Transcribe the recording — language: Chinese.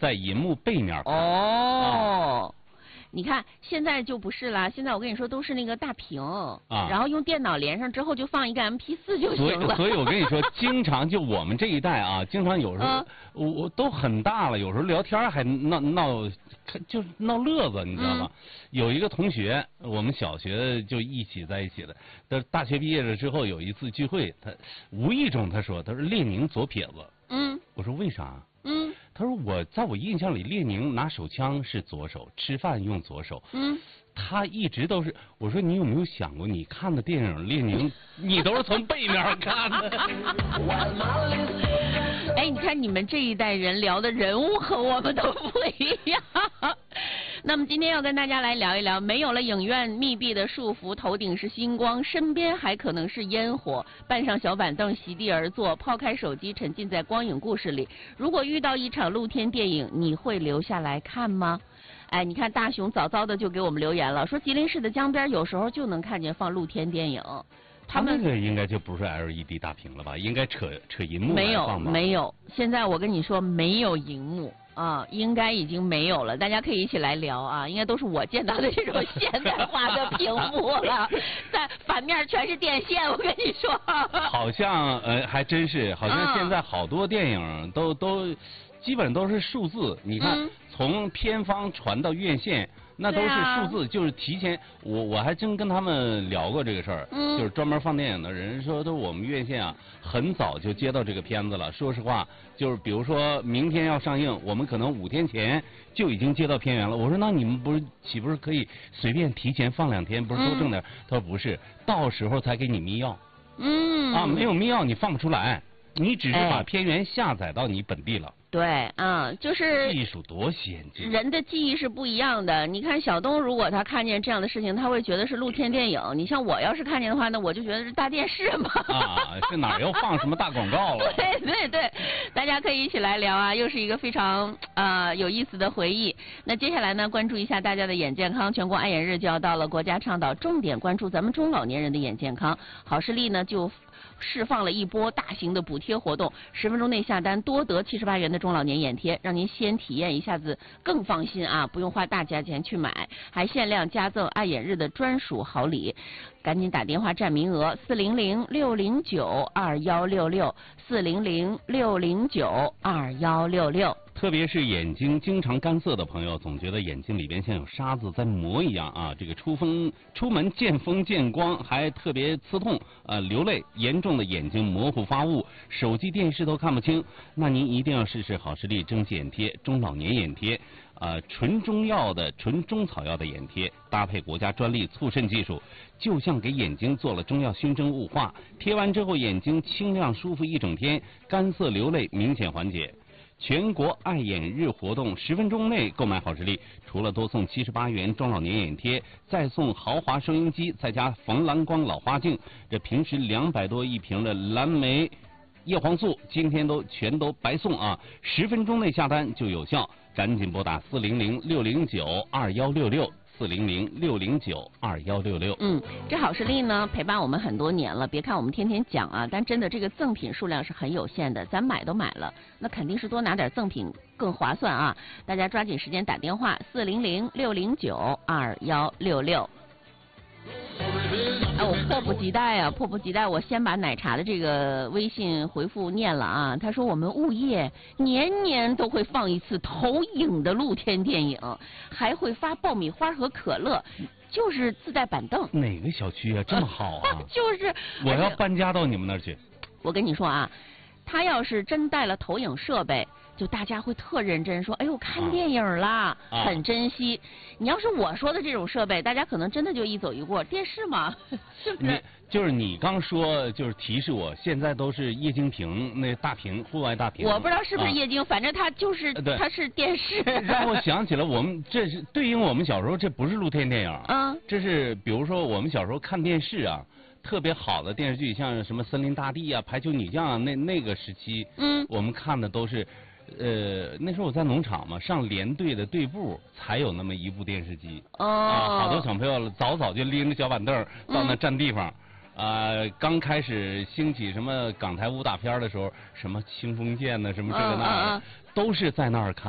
在银幕背面看。 哦。你看，现在就不是啦。现在我跟你说，都是那个大屏，然后用电脑连上之后，就放一个 MP4就行了。 所以我跟你说，经常就我们这一代啊，经常有时候我都很大了，有时候聊天还就是闹乐子，你知道吗？有一个同学，我们小学就一起在一起的，但是大学毕业了之后有一次聚会，他无意中他说列宁左撇子。我说为啥？他说在我印象里，列宁拿手枪是左手，吃饭用左手。他一直都是。我说你有没有想过，你看的电影列宁，你都是从背面看的。 哎，你看你们这一代人聊的人物和我们都不一样。那么今天要跟大家来聊一聊，没有了影院密闭的束缚，头顶是星光，身边还可能是烟火，搬上小板凳席地而坐，抛开手机，沉浸在光影故事里。如果遇到一场露天电影，你会留下来看吗？哎，你看大熊早早的就给我们留言了，说吉林市的江边有时候就能看见放露天电影。 他那个应该就不是 LED 大屏了吧？应该扯银幕来放吧？ 没有，现在我跟你说没有荧幕啊，应该已经没有了。大家可以一起来聊啊，应该都是我见到的这种现代化的屏幕了，在反面全是电线，我跟你说。 好像还真是，好像现在好多电影都基本都是数字，你看从片方传到院线。那都是数字，就是提前，我还真跟他们聊过这个事儿，就是专门放电影的人说，都我们院线啊，很早就接到这个片子了。说实话，就是比如说明天要上映，我们可能5天前就已经接到片源了。我说那你们岂不是可以随便提前放2天，不是多挣点？他说不是，到时候才给你密钥。没有密钥你放不出来，你只是把片源下载到你本地了。 对，就是技术多先进， 人的记忆是不一样的。你看小东，如果他看见这样的事情，他会觉得是露天电影。你像我要是看见的话，那我就觉得是大电视嘛。 是哪儿要放什么大广告了？ 对，大家可以一起来聊啊，又是一个非常有意思的回忆。那接下来呢，关注一下大家的眼健康，全国爱眼日就要到了，国家倡导重点关注咱们中老年人的眼健康。好视力呢就释放了一波大型的补贴活动，10分钟内下单多得78元的中老年眼贴，让您先体验一下子更放心啊，不用花大价钱去买，还限量加赠爱眼日的专属好礼，赶紧打电话占名额，400-609-2166，400-609-2166。 特别是眼睛经常干涩的朋友，总觉得眼睛里边像有沙子在磨一样啊。这个出门见风见光，还特别刺痛流泪，严重的眼睛模糊发雾，手机电视都看不清。那您一定要试试好视力蒸汽眼贴中老年眼贴，纯中草药的眼贴，搭配国家专利促渗技术，就像给眼睛做了中药熏蒸雾化，贴完之后眼睛清亮舒服一整天，干涩流泪明显缓解。全国爱眼日活动，10分钟内购买好视力，除了多送78元中老年眼贴，再送豪华收音机，再加防蓝光老花镜。这平时200多一瓶的蓝莓叶黄素，今天全都白送啊！10分钟内下单就有效，赶紧拨打400-609-2166，400-609-2166。 这好视力呢陪伴我们很多年了，别看我们天天讲啊，但真的这个赠品数量是很有限的，咱买都买了，那肯定是多拿点赠品更划算啊！大家抓紧时间打电话400-609-2166。我迫不及待，我先把奶茶的这个微信回复念了啊。他说我们物业年年都会放一次投影的露天电影，还会发爆米花和可乐，就是自带板凳。 哪个小区啊？这么好啊？ 就是我要搬家到你们那儿去。 我跟你说啊，他要是真带了投影设备，就大家会特认真说，哎呦看电影啦，很珍惜。你要是我说的这种设备，大家可能真的就一走一过，电视嘛，是不是？ 就是你刚说，就是提示我，现在都是液晶屏，那大屏，户外大屏。 我不知道是不是液晶，反正它就是它是电视。 让我想起了我们这是对应我们小时候，这不是露天电影这是比如说我们小时候看电视啊。特别好的电视剧，像什么《森林大帝》啊、《排球女将》啊，那个时期，我们看的都是，那时候我在农场嘛，上连队的队部才有那么一部电视机。好多小朋友早就拎着小板凳到那占地方。刚开始兴起什么港台武打片的时候，什么清风剑呢，什么这个那的，都是在那儿看。